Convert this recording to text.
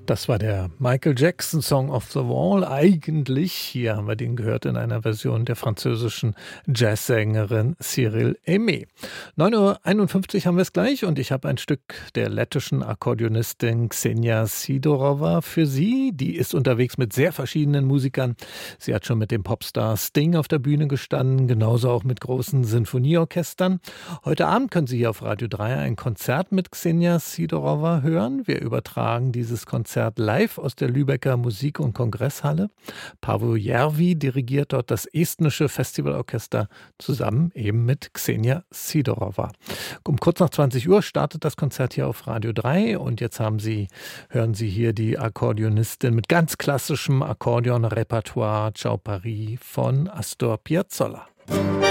Das war der Michael Jackson Song of the Wall. Eigentlich, hier haben wir den gehört in einer Version der französischen Jazzsängerin Cyril Aimé. 9:51 Uhr haben wir es gleich und ich habe ein Stück der lettischen Akkordeonistin Ksenia Sidorova für Sie. Die ist unterwegs mit sehr verschiedenen Musikern. Sie hat schon mit dem Popstar Sting auf der Bühne gestanden, genauso auch mit großen Sinfonieorchestern. Heute Abend können Sie hier auf Radio 3 ein Konzert mit Ksenia Sidorova hören. Wir übertragen dieses Konzert live aus der Lübecker Musik- und Kongresshalle. Paavo Järvi dirigiert dort das estnische Festivalorchester zusammen eben mit Ksenia Sidorova. Um kurz nach 20 Uhr startet das Konzert hier auf Radio 3 und jetzt hören Sie hier die Akkordeonistin mit ganz klassischem Akkordeonrepertoire Ciao Paris von Astor Piazzolla.